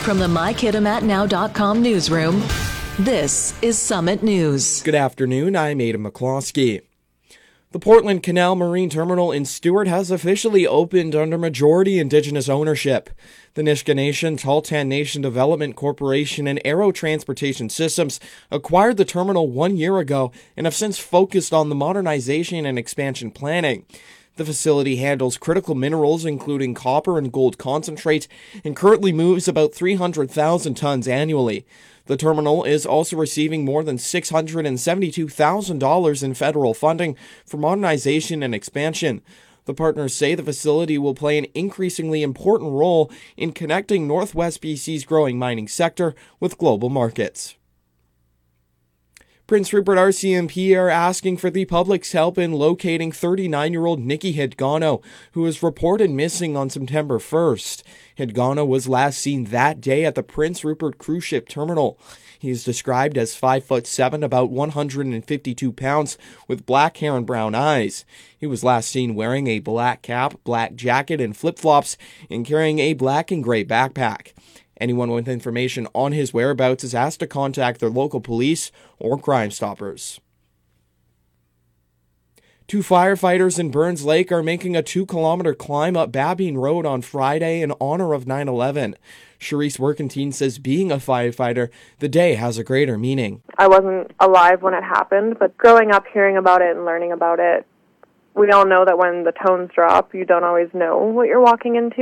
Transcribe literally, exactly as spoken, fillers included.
From the my kitimat now dot com newsroom, this is Summit News. Good afternoon, I'm Adam McCloskey. The Portland Canal Marine Terminal in Stewart has officially opened under majority Indigenous ownership. The Nisga'a Nation, Tahltan Nation Development Corporation, and Aero Transportation Systems acquired the terminal one year ago and have since focused on the modernization and expansion planning. The facility handles critical minerals, including copper and gold concentrate, and currently moves about three hundred thousand tons annually. The terminal is also receiving more than six hundred seventy-two thousand dollars in federal funding for modernization and expansion. The partners say the facility will play an increasingly important role in connecting Northwest B C's growing mining sector with global markets. Prince Rupert R C M P are asking for the public's help in locating thirty-nine-year-old Nikki Hidgano, who was reported missing on September first. Hidgano was last seen that day at the Prince Rupert cruise ship terminal. He is described as five foot seven, about one hundred fifty-two pounds, with black hair and brown eyes. He was last seen wearing a black cap, black jacket, and flip-flops, and carrying a black and gray backpack. Anyone with information on his whereabouts is asked to contact their local police or Crime Stoppers. Two firefighters in Burns Lake are making a two-kilometer climb up Babine Road on Friday in honor of nine eleven. Charisse Workentine says being a firefighter, the day has a greater meaning. I wasn't alive when it happened, but growing up, hearing about it and learning about it, we all know that when the tones drop, you don't always know what you're walking into.